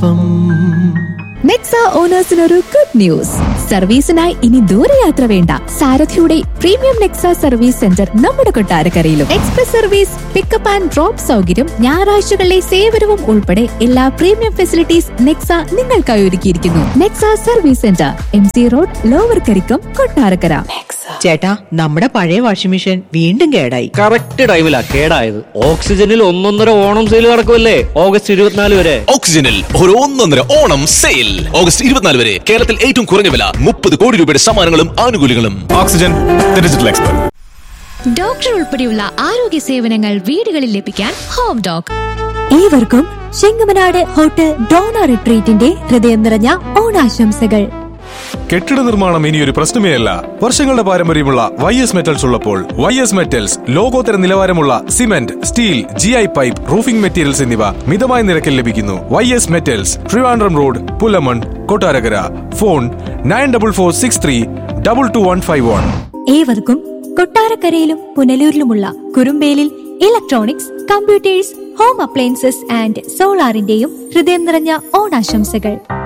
Nexa ഓണേഴ്സിനൊരു good news. സർവീസിനായി ഇനി ദൂരയാത്ര വേണ്ട. സാരഥിയുടെ പ്രീമിയം നെക്സ സർവീസ് സെന്റർ നമ്മുടെ കൊട്ടാരക്കരയിലും. Express service, pickup and drop സൗകര്യം, ഞായറാഴ്ചകളിലെ സേവനവും ഉൾപ്പെടെ എല്ലാ പ്രീമിയം ഫെസിലിറ്റീസ് നെക്സ നിങ്ങൾക്കായി ഒരുക്കിയിരിക്കുന്നു. Nexa service centre, MC road, lower Karikkam, Kottarakkara. ചേട്ടാ, നമ്മുടെ പഴയ വാഷിംഗ് മെഷീൻ വീണ്ടും കേടായി. കറക്റ്റ് ടൈമിലാ കേടായത്. ഓക്സിജനിൽ 1.5 ഓണം സെയിൽ നടക്കുമല്ലേ, ഓഗസ്റ്റ് 24 വരെ. ഓക്സിജനിൽ ഒരു 1.5 ഓണം സെയിൽ ഓഗസ്റ്റ് 24 വരെ. കേരളത്തിൽ ഏറ്റവും കുറഞ്ഞ വില, 30 കോടി രൂപയുടെ സമ്മാനങ്ങളും ആനുകൂല്യങ്ങളും. Oxygen, digital expert. ഡോക്ടർ ഉൾപ്പെടെയുള്ള ആരോഗ്യ സേവനങ്ങൾ വീടുകളിൽ ലഭിക്കാൻ ഹോം ഡോക്. ഏവർക്കും ചെങ്ങമനാട് ഹോട്ടൽ ഡോണ റിട്രീറ്റിന്റെ ഹൃദയം നിറഞ്ഞ ഓണാശംസകൾ. കെട്ടിട നിർമ്മാണം ഇനിയൊരു പ്രശ്നമേ അല്ല. വർഷങ്ങളുടെ പാരമ്പര്യമുള്ള YS മെറ്റൽസ് ഉള്ളപ്പോൾ YS മെറ്റൽസ് ലോകോത്തര നിലവാരമുള്ള cement, steel, GI pipe, roofing materials എന്നിവ മിതമായ നിരക്കിൽ ലഭിക്കുന്നു. YS metals, Trivandrum road, Pullamon, Kottarakkara. Phone 9446322151. ഏവർക്കും കൊട്ടാരക്കരയിലും പുനലൂരിലുമുള്ള കുറുമ്പേലിൽ electronics, computers, home appliances and സോളാറിന്റെയും ഹൃദയം നിറഞ്ഞ ഓണാശംസകൾ.